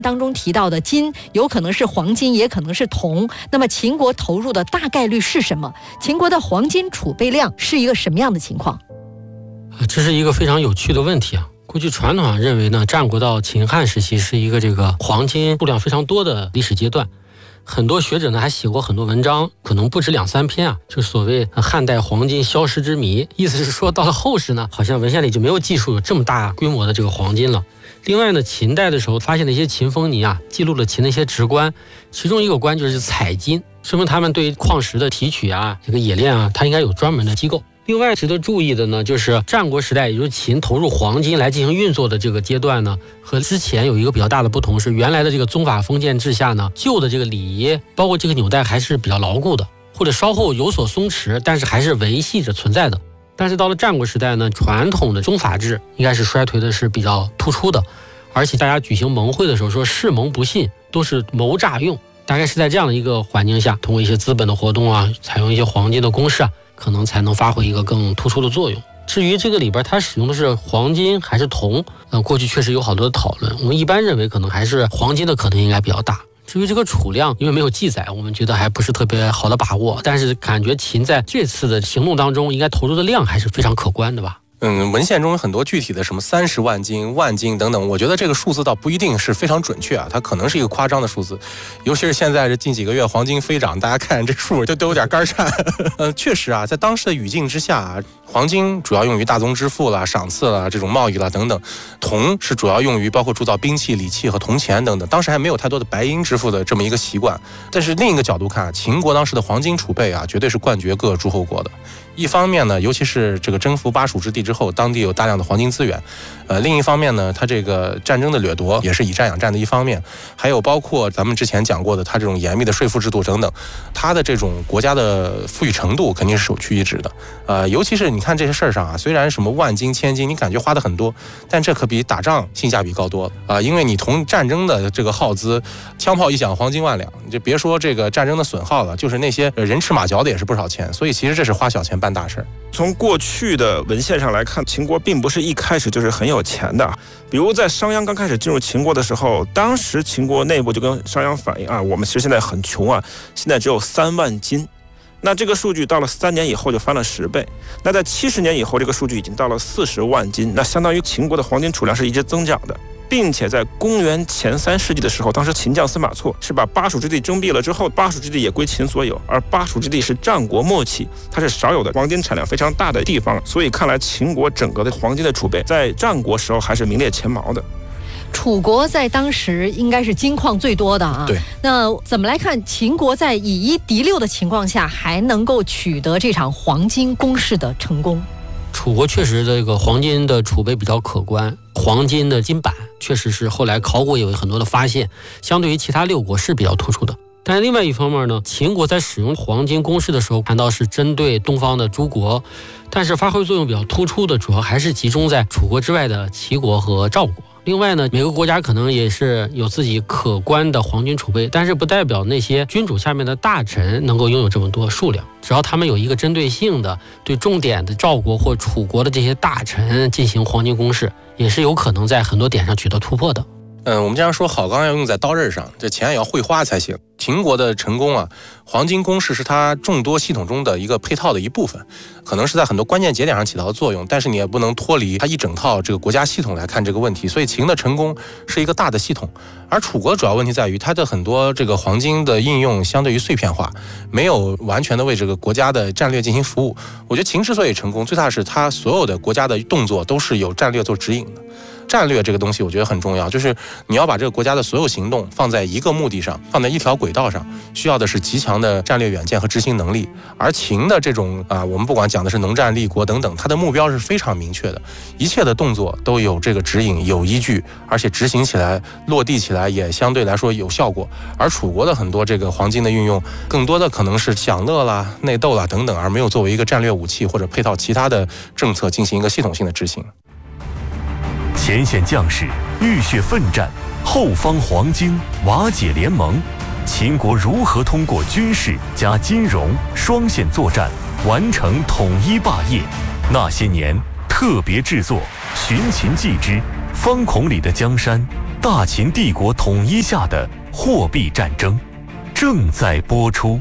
当中提到的金有可能是黄金，也可能是铜。那么秦国投入的大概率是什么？秦国的黄金储备量是一个什么样的情况？ 这是一个非常有趣的问题啊。过去传统上认为呢，战国到秦汉时期是一个这个黄金数量非常多的历史阶段。很多学者呢还写过很多文章，可能不止2-3篇啊，就所谓汉代黄金消失之谜，意思是说到了后世呢，好像文献里就没有记述有这么大规模的这个黄金了。另外呢，秦代的时候发现的一些秦风泥啊，记录了秦的一些职官，其中一个官就是采金，说明他们对矿石的提取啊，这个冶炼啊，它应该有专门的机构。另外值得注意的呢，就是战国时代，也就是秦投入黄金来进行运作的这个阶段呢，和之前有一个比较大的不同是，原来的这个宗法封建制下呢，旧的这个礼仪，包括这个纽带还是比较牢固的，或者稍后有所松弛，但是还是维系着存在的。但是到了战国时代呢，传统的宗法制应该是衰退的是比较突出的，而且大家举行盟会的时候说誓盟不信，都是谋诈用，大概是在这样的一个环境下，通过一些资本的活动啊，采用一些黄金的公式啊，可能才能发挥一个更突出的作用。至于这个里边它使用的是黄金还是铜，过去确实有好多的讨论，我们一般认为可能还是黄金的可能应该比较大。至于这个储量，因为没有记载，我们觉得还不是特别好的把握，但是感觉秦在这次的行动当中应该投入的量还是非常可观的吧。 文献中有很多具体的什么30万斤、万斤等等，我觉得这个数字倒不一定是非常准确啊，它可能是一个夸张的数字。尤其是现在这近几个月黄金飞涨，大家看这数都有点肝颤。确实啊，在当时的语境之下啊，黄金主要用于大宗支付啦、赏赐啦、这种贸易啦等等，铜是主要用于包括铸造兵器、礼器和铜钱等等。当时还没有太多的白银支付的这么一个习惯。但是另一个角度看，秦国当时的黄金储备啊，绝对是冠绝各诸侯国的。一方面呢，尤其是这个征服巴蜀之地之后，当地有大量的黄金资源。另一方面呢，它这个战争的掠夺也是以战养战的一方面，还有包括咱们之前讲过的，它这种严密的税赋制度等等，它的这种国家的富裕程度肯定是首屈一指的。尤其是你看这些事儿上啊，虽然什么万金、千金，你感觉花的很多，但这可比打仗性价比高多了因为你同战争的这个耗资，枪炮一响，黄金万两，你就别说这个战争的损耗了，就是那些人吃马嚼的也是不少钱，所以其实这是花小钱办大事。 从过去的文献上来看，秦国并不是一开始就是很有钱的。比如在商鞅刚开始进入秦国的时候，当时秦国内部就跟商鞅反映啊，我们其实现在很穷啊，现在只有3万斤。那这个数据到了3年以后就翻了10倍。那在70年以后，这个数据已经到了40万斤，那相当于秦国的黄金储量是一直增长的。并且在公元前3世纪的时候，当时秦将司马错是把巴蜀之地征辟了之后，巴蜀之地也归秦所有，而巴蜀之地是战国末期，它是少有的黄金产量非常大的地方，所以看来秦国整个的黄金的储备在战国时候还是名列前茅的。 楚国在当时应该是金矿最多的啊。 对。 那怎么来看秦国在以1敌6的情况下，还能够取得这场黄金攻势的成功？ 楚国确实这个黄金的储备比较可观，黄金的金板确实是后来考古有很多的发现，相对于其他6国是比较突出的。但是另外一方面呢，秦国在使用黄金攻势的时候，谈到是针对东方的诸国，但是发挥作用比较突出的主要还是集中在楚国之外的齐国和赵国。另外呢，每个国家可能也是有自己可观的黄金储备，但是不代表那些君主下面的大臣能够拥有这么多数量。只要他们有一个针对性的对重点的赵国或楚国的这些大臣进行黄金攻势，也是有可能在很多点上取得突破的。 我们经常说好钢要用在刀刃上，这钱也要会花才行。秦国的成功啊，黄金攻势是它众多系统中的一个配套的一部分，可能是在很多关键节点上起到作用，但是你也不能脱离它一整套这个国家系统来看这个问题。所以秦的成功是一个大的系统，而楚国的主要问题在于它的很多这个黄金的应用相对于碎片化，没有完全的为这个国家的战略进行服务。我觉得秦之所以成功，最大是它所有的国家的动作都是有战略做指引的。战略这个东西我觉得很重要，就是你要把这个国家的所有行动放在一个目的上，放在一条轨道上，需要的是极强的战略远见和执行能力。而秦的这种我们不管讲的是农战立国等等，它的目标是非常明确的，一切的动作都有这个指引，有依据，而且执行起来落地起来也相对来说有效果。而楚国的很多这个黄金的运用，更多的可能是享乐啦、内斗啦等等，而没有作为一个战略武器或者配套其他的政策进行一个系统性的执行。 前线将士浴血奋战，后方黄金瓦解联盟，秦国如何通过军事加金融双线作战完成统一霸业？那些年特别制作《寻秦记之方孔里的江山》， 大秦帝国统一下的货币战争正在播出。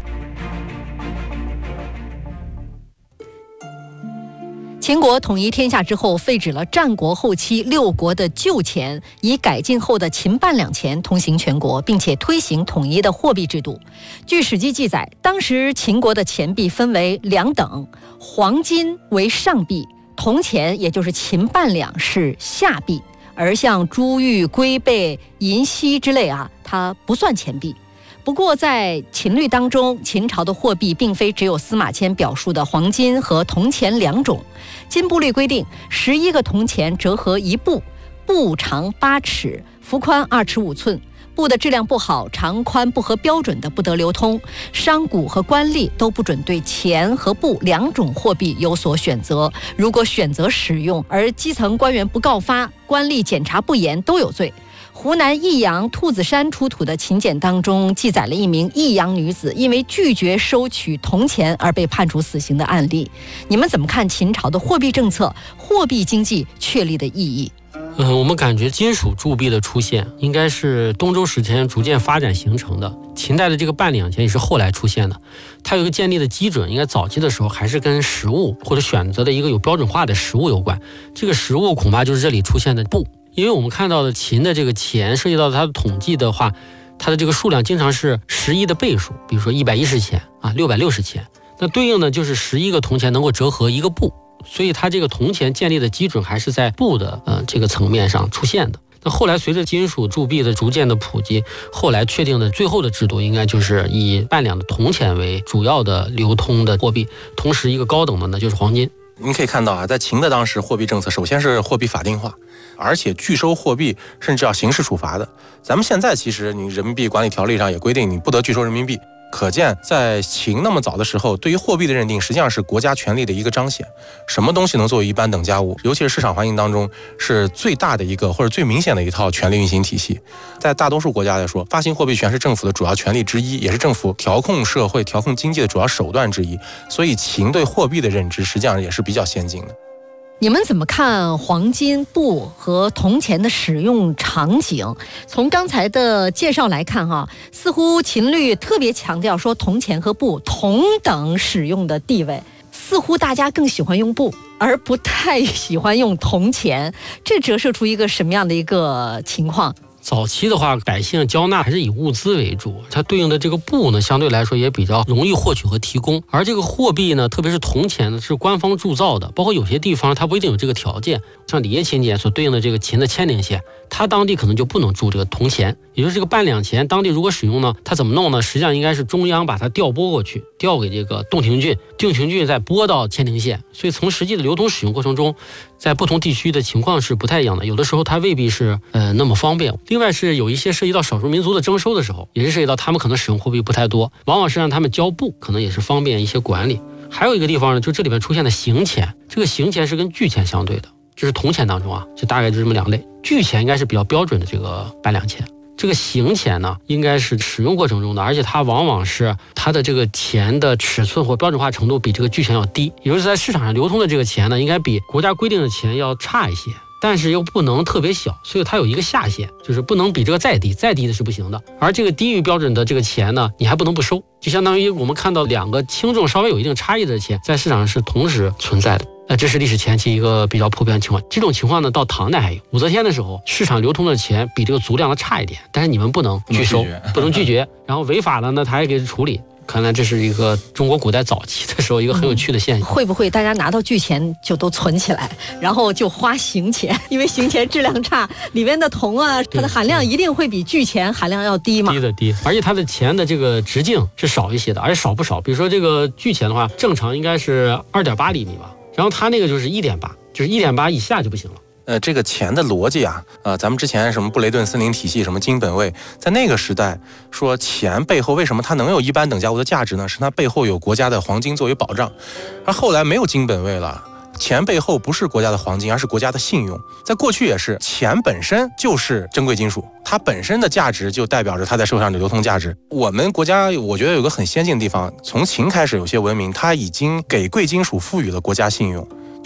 秦国统一天下之后，废止了战国后期六国的旧钱，以改进后的秦半两钱通行全国，并且推行统一的货币制度。据《史记》记载，当时秦国的钱币分为两等，黄金为上币，铜钱也就是秦半两是下币，而像珠玉、龟背、银锡之类它不算钱币。不过在秦律当中，秦朝的货币并非只有司马迁表述的黄金和铜钱两种。金部律规定，11个铜钱折合一布，布长8尺，幅宽2尺5寸。布的质量不好，长宽不合标准的不得流通。商贾和官吏都不准对钱和布两种货币有所选择，如果选择使用，而基层官员不告发，官吏检查不严，都有罪。湖南益阳兔子山出土的秦简当中记载了一名益阳女子因为拒绝收取铜钱而被判处死刑的案例。你们怎么看秦朝的货币政策、货币经济确立的意义？ 我们感觉金属铸币的出现应该是东周时期逐渐发展形成的。秦代的这个半两钱也是后来出现的，它有一个建立的基准，应该早期的时候还是跟实物或者选择的一个有标准化的实物有关。这个实物恐怕就是这里出现的布。因为我们看到的秦的这个钱涉及到它的统计的话，它的这个数量经常是11的倍数，比如说110钱660钱，那对应的就是11个铜钱能够折合一个布，所以它这个铜钱建立的基准还是在布的这个层面上出现的。那后来随着金属铸币的逐渐的普及，后来确定的最后的制度应该就是以半两的铜钱为主要的流通的货币，同时一个高等的呢就是黄金。 您可以看到在秦的当时货币政策，首先是货币法定化，而且拒收货币甚至要刑事处罚的。咱们现在其实你人民币管理条例上也规定你不得拒收人民币，可见在秦那么早的时候，对于货币的认定实际上是国家权力的一个彰显。什么东西能作为一般等价物，尤其是市场环境当中是最大的一个或者最明显的一套权力运行体系。在大多数国家来说，发行货币权是政府的主要权力之一，也是政府调控社会、调控经济的主要手段之一。所以秦对货币的认知实际上也是比较先进的。 你们怎么看黄金、布和铜钱的使用场景？从刚才的介绍来看似乎秦律特别强调说铜钱和布同等使用的地位，似乎大家更喜欢用布，而不太喜欢用铜钱，这折射出一个什么样的一个情况？ 早期的话，百姓交纳还是以物资为主，它对应的这个布呢，相对来说也比较容易获取和提供。而这个货币呢，特别是铜钱呢，是官方铸造的，包括有些地方它不一定有这个条件。像里耶秦简所对应的这个秦的千陵县，它当地可能就不能铸这个铜钱，也就是这个半两钱，当地如果使用呢，它怎么弄呢？实际上应该是中央把它调拨过去，调给这个洞庭郡，洞庭郡再拨到千陵县。所以从实际的流通使用过程中，在不同地区的情况是不太一样的，有的时候它未必是那么方便。另外是有一些涉及到少数民族的征收的时候，也是涉及到他们可能使用货币不太多，往往是让他们交布，可能也是方便一些管理。还有一个地方呢，就这里面出现的行钱，这个行钱是跟巨钱相对的，这是铜钱当中就大概就这么两类。巨钱应该是比较标准的这个半两钱，这个行钱呢，应该是使用过程中的，而且它往往是它的这个钱的尺寸或标准化程度比这个巨钱要低，也就是在市场上流通的这个钱呢，应该比国家规定的钱要差一些，但是又不能特别小，所以它有一个下限，就是不能比这个再低，再低的是不行的。而这个低于标准的这个钱呢，你还不能不收，就相当于我们看到两个轻重稍微有一定差异的钱在市场上是同时存在的。这是历史前期一个比较普遍的情况。这种情况呢，到唐代还有。武则天的时候，市场流通的钱比这个足量的差一点，但是你们不能拒收，不能拒绝，然后违法了呢，他还给处理。看来这是一个中国古代早期的时候一个很有趣的现象。 会不会大家拿到巨钱就都存起来，然后就花行钱？因为行钱质量差，里面的铜它的含量一定会比巨钱含量要低嘛？ 低，而且它的钱的这个直径是少一些的，而且少不少。比如说这个巨钱的话，正常应该是2.8厘米吧，然后它那个就是1.8，就是1.8以下就不行了。 这个钱的逻辑咱们之前什么布雷顿森林体系，什么金本位，在那个时代说钱背后为什么它能有一般等价物的价值呢？是它背后有国家的黄金作为保障。而后来没有金本位了，钱背后不是国家的黄金，而是国家的信用。在过去也是，钱本身就是珍贵金属，它本身的价值就代表着它在社会上的流通价值。我们国家我觉得有个很先进的地方，从秦开始有些文明它已经给贵金属赋予了国家信用。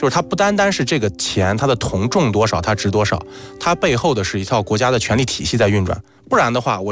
就是它不单单是这个钱它的铜重多少它值多少，它背后的是一套国家的权力体系在运转。不然的话，我